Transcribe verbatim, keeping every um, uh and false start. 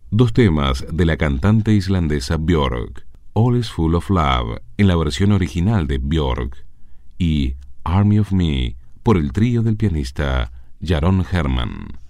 dos temas de la cantante islandesa Björk, All is Full of Love en la versión original de Björk y Army of Me por el trío del pianista Jaron Herman.